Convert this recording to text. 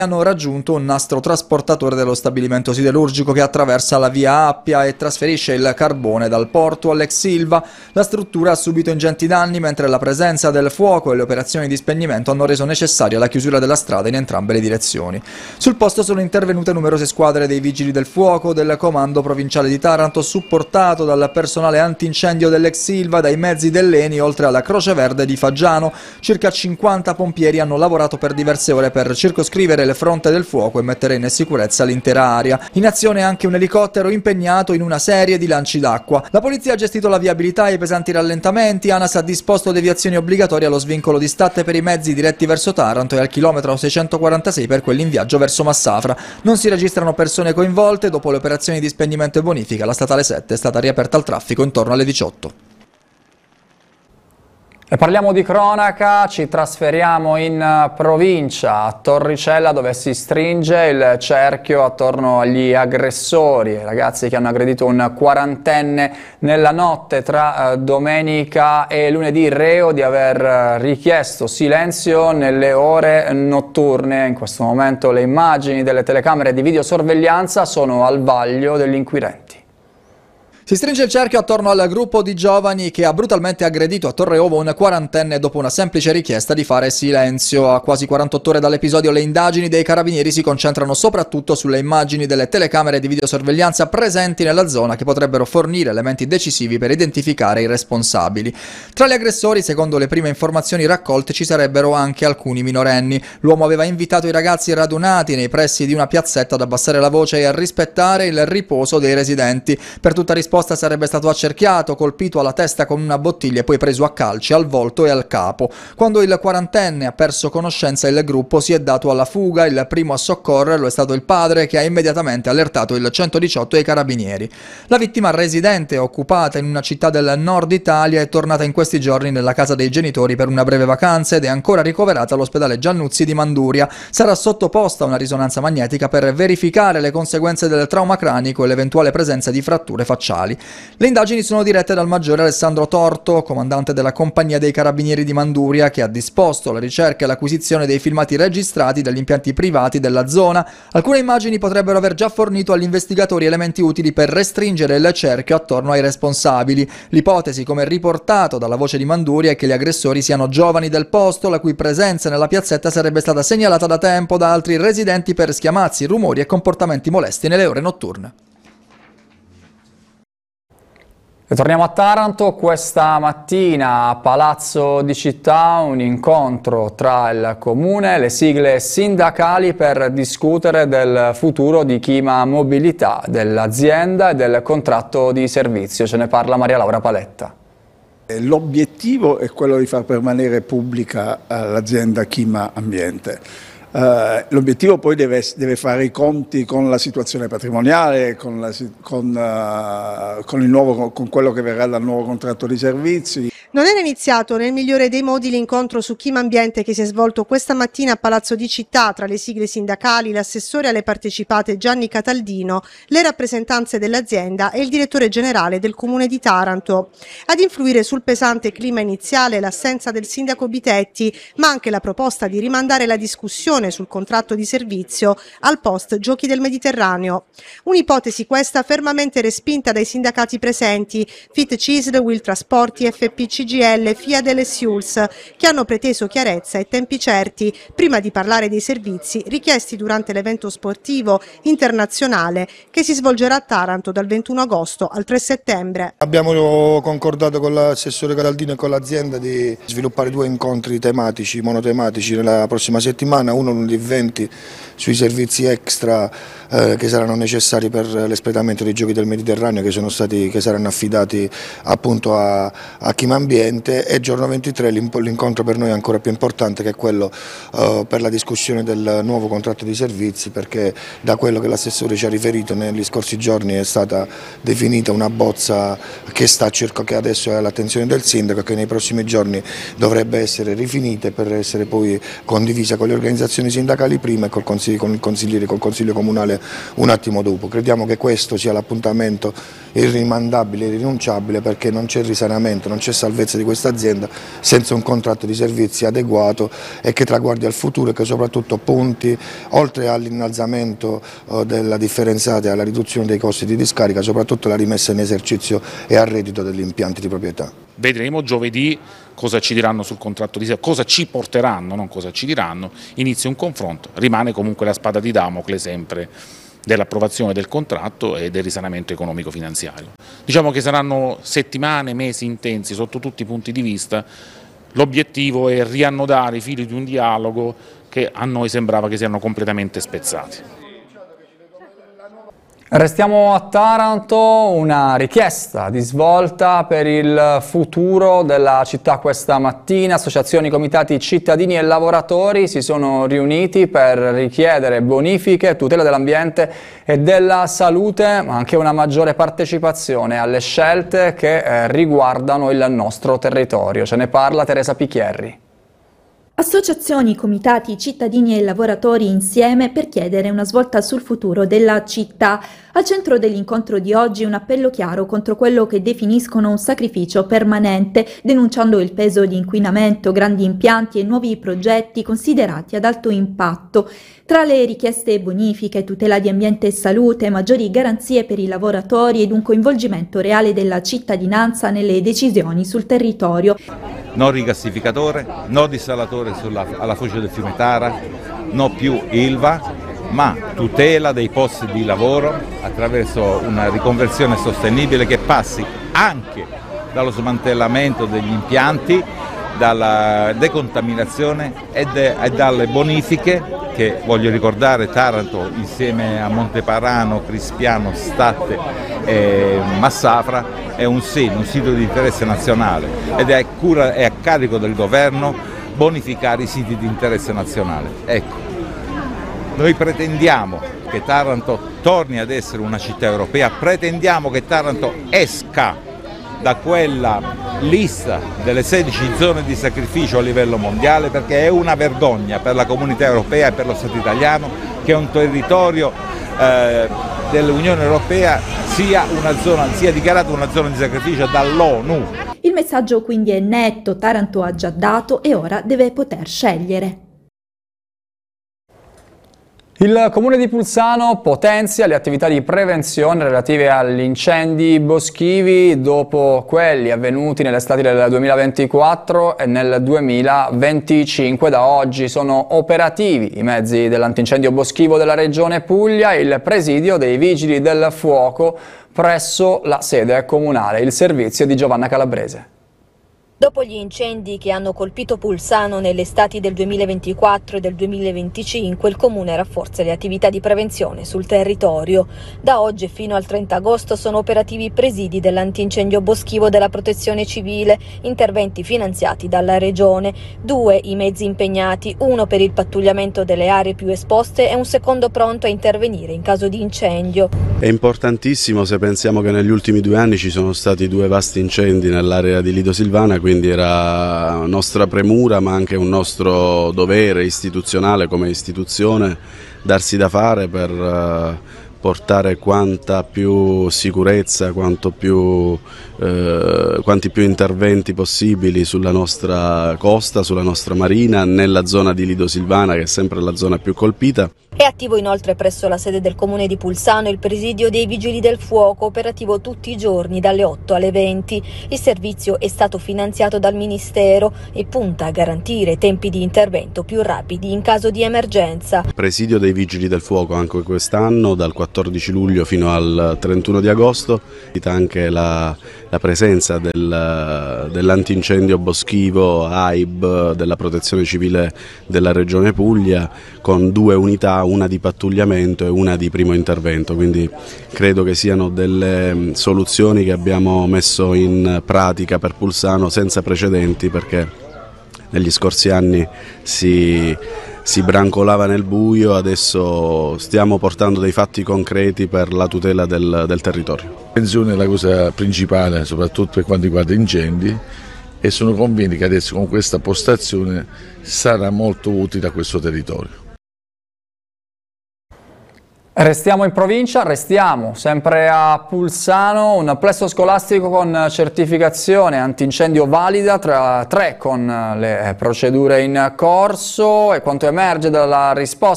hanno raggiunto un nastro trasportatore dello stabilimento siderurgico che attraversa la via Appia e trasferisce il carbone dal porto all'ex Silva. La struttura ha subito ingenti danni, mentre la presenza del fuoco e le operazioni di spegnimento hanno reso necessaria la chiusura della strada in entrambe le direzioni. Sul posto sono intervenute numerose squadre dei vigili del fuoco, del comando provinciale di Taranto, supportato dal personale antincendio dell'ex Silva, dai mezzi dell'ENI, oltre alla Croce Verde di Faggiano. Circa 50 pompieri hanno lavorato per diverse ore per circoscrivere le fronte del fuoco e mettere in sicurezza l'intera area. In azione anche un elicottero impegnato in una serie di lanci d'acqua. La polizia ha gestito la viabilità e i pesanti rallentamenti. ANAS ha disposto deviazioni obbligatorie allo svincolo di Statte per i mezzi diretti verso Taranto e al chilometro 646 per quelli in viaggio verso Massafra. Non si registrano persone coinvolte. Dopo le operazioni di spegnimento e bonifica, la statale 7 è stata riaperta al traffico intorno alle 18. E parliamo di cronaca, ci trasferiamo in provincia, a Torricella, dove si stringe il cerchio attorno agli aggressori, ragazzi che hanno aggredito un quarantenne nella notte tra domenica e lunedì, reo di aver richiesto silenzio nelle ore notturne. In questo momento le immagini delle telecamere di videosorveglianza sono al vaglio degli inquirenti. Si stringe il cerchio attorno al gruppo di giovani che ha brutalmente aggredito a Torreovo un quarantenne dopo una semplice richiesta di fare silenzio. A quasi 48 ore dall'episodio le indagini dei carabinieri si concentrano soprattutto sulle immagini delle telecamere di videosorveglianza presenti nella zona, che potrebbero fornire elementi decisivi per identificare i responsabili. Tra gli aggressori, secondo le prime informazioni raccolte, ci sarebbero anche alcuni minorenni. L'uomo aveva invitato i ragazzi radunati nei pressi di una piazzetta ad abbassare la voce e a rispettare il riposo dei residenti. Per tutta risposta sarebbe stato accerchiato, colpito alla testa con una bottiglia e poi preso a calci al volto e al capo. Quando il quarantenne ha perso conoscenza, il gruppo si è dato alla fuga. Il primo a soccorrerlo è stato il padre, che ha immediatamente allertato il 118 e i carabinieri. La vittima, residente occupata in una città del nord Italia, è tornata in questi giorni nella casa dei genitori per una breve vacanza ed è ancora ricoverata all'ospedale Giannuzzi di Manduria. Sarà sottoposta a una risonanza magnetica per verificare le conseguenze del trauma cranico e l'eventuale presenza di fratture facciali. Le indagini sono dirette dal maggiore Alessandro Torto, comandante della compagnia dei carabinieri di Manduria, che ha disposto la ricerca e l'acquisizione dei filmati registrati dagli impianti privati della zona. Alcune immagini potrebbero aver già fornito agli investigatori elementi utili per restringere il cerchio attorno ai responsabili. L'ipotesi, come riportato dalla Voce di Manduria, è che gli aggressori siano giovani del posto, la cui presenza nella piazzetta sarebbe stata segnalata da tempo da altri residenti per schiamazzi, rumori e comportamenti molesti nelle ore notturne. E torniamo a Taranto. Questa mattina a Palazzo di Città un incontro tra il Comune e le sigle sindacali per discutere del futuro di Chima Mobilità, dell'azienda e del contratto di servizio. Ce ne parla Maria Laura Paletta. L'obiettivo è quello di far permanere pubblica l'azienda Chima Ambiente. L'obiettivo poi deve fare i conti con la situazione patrimoniale, con quello che verrà dal nuovo contratto di servizi. Non era iniziato nel migliore dei modi l'incontro su Chima Ambiente che si è svolto questa mattina a Palazzo di Città tra le sigle sindacali, l'assessore alle partecipate Gianni Cataldino, le rappresentanze dell'azienda e il direttore generale del Comune di Taranto. Ad influire sul pesante clima iniziale l'assenza del sindaco Bitetti, ma anche la proposta di rimandare la discussione sul contratto di servizio al post Giochi del Mediterraneo. Un'ipotesi questa fermamente respinta dai sindacati presenti, Fit CISL, Will Trasporti, FP CGL, Fiat e Siuls, che hanno preteso chiarezza e tempi certi prima di parlare dei servizi richiesti durante l'evento sportivo internazionale che si svolgerà a Taranto dal 21 agosto al 3 settembre. Abbiamo concordato con l'assessore Cataldino e con l'azienda di sviluppare 2 incontri tematici, monotematici nella prossima settimana, uno lunedì 20 sui servizi extra che saranno necessari per l'espletamento dei Giochi del Mediterraneo che saranno affidati appunto a Chima Ambiente, e giorno 23 l'incontro per noi è ancora più importante, che è quello per la discussione del nuovo contratto di servizi, perché da quello che l'assessore ci ha riferito negli scorsi giorni è stata definita una bozza che adesso è all'attenzione del sindaco e che nei prossimi giorni dovrebbe essere rifinita per essere poi condivisa con le organizzazioni sindacali prima e col Consiglio Comunale un attimo dopo. Crediamo che questo sia l'appuntamento irrimandabile, irrinunciabile, perché non c'è risanamento, non c'è salvezza salvezza di questa azienda senza un contratto di servizi adeguato e che traguardi al futuro e che soprattutto punti, oltre all'innalzamento della differenziata e alla riduzione dei costi di discarica, soprattutto la rimessa in esercizio e al reddito degli impianti di proprietà. Vedremo giovedì cosa ci diranno sul contratto di servizio, cosa ci porteranno, non cosa ci diranno, inizia un confronto, rimane comunque la spada di Damocle sempre dell'approvazione del contratto e del risanamento economico-finanziario. Diciamo che saranno settimane, mesi intensi sotto tutti i punti di vista, l'obiettivo è riannodare i fili di un dialogo che a noi sembrava che siano completamente spezzati. Restiamo a Taranto, una richiesta di svolta per il futuro della città questa mattina. Associazioni, comitati cittadini e lavoratori si sono riuniti per richiedere bonifiche, tutela dell'ambiente e della salute, ma anche una maggiore partecipazione alle scelte che riguardano il nostro territorio. Ce ne parla Teresa Picchierri. Associazioni, comitati, cittadini e lavoratori insieme per chiedere una svolta sul futuro della città. Al centro dell'incontro di oggi un appello chiaro contro quello che definiscono un sacrificio permanente, denunciando il peso di inquinamento, grandi impianti e nuovi progetti considerati ad alto impatto. Tra le richieste bonifiche, tutela di ambiente e salute, maggiori garanzie per i lavoratori ed un coinvolgimento reale della cittadinanza nelle decisioni sul territorio. No rigassificatore, no dissalatore alla foce del fiume Tara, no più Ilva, ma tutela dei posti di lavoro attraverso una riconversione sostenibile che passi anche dallo smantellamento degli impianti, dalla decontaminazione e dalle bonifiche che, voglio ricordare, Taranto insieme a Monteparano, Crispiano, Statte e Massafra è un sito di interesse nazionale ed è a carico del governo bonificare i siti di interesse nazionale. Ecco, noi pretendiamo che Taranto torni ad essere una città europea, pretendiamo che Taranto esca da quella lista delle 16 zone di sacrificio a livello mondiale, perché è una vergogna per la comunità europea e per lo Stato italiano che un territorio dell'Unione Europea sia dichiarato una zona di sacrificio dall'ONU. Il messaggio quindi è netto, Taranto ha già dato e ora deve poter scegliere. Il Comune di Pulsano potenzia le attività di prevenzione relative agli incendi boschivi dopo quelli avvenuti nell'estate del 2024 e nel 2025. Da oggi sono operativi i mezzi dell'antincendio boschivo della Regione Puglia e il presidio dei Vigili del Fuoco presso la sede comunale. Il servizio di Giovanna Calabrese. Dopo gli incendi che hanno colpito Pulsano nelle estati del 2024 e del 2025, il Comune rafforza le attività di prevenzione sul territorio. Da oggi fino al 30 agosto sono operativi i presidi dell'antincendio boschivo della Protezione Civile, interventi finanziati dalla Regione. 2 i mezzi impegnati, uno per il pattugliamento delle aree più esposte e un secondo pronto a intervenire in caso di incendio. È importantissimo se pensiamo che negli ultimi 2 anni ci sono stati 2 vasti incendi nell'area di Lido Silvana, quindi era nostra premura ma anche un nostro dovere istituzionale come istituzione darsi da fare per portare quanta più sicurezza, quanti più interventi possibili sulla nostra costa, sulla nostra marina, nella zona di Lido Silvana che è sempre la zona più colpita. È attivo inoltre presso la sede del Comune di Pulsano il presidio dei Vigili del Fuoco, operativo tutti i giorni dalle 8 alle 20. Il servizio è stato finanziato dal Ministero e punta a garantire tempi di intervento più rapidi in caso di emergenza. Presidio dei Vigili del Fuoco anche quest'anno, dal 14 luglio fino al 31 di agosto, anche la presenza dell'antincendio boschivo AIB della Protezione Civile della Regione Puglia con 2 unità, una di pattugliamento e una di primo intervento, quindi credo che siano delle soluzioni che abbiamo messo in pratica per Pulsano senza precedenti, perché negli scorsi anni si brancolava nel buio, adesso stiamo portando dei fatti concreti per la tutela del territorio. La prevenzione è la cosa principale, soprattutto per quanto riguarda incendi, e sono convinto che adesso con questa postazione sarà molto utile a questo territorio. Restiamo in provincia, restiamo sempre a Pulsano, un plesso scolastico con certificazione antincendio valida, tra 3 con le procedure in corso, e quanto emerge dalla risposta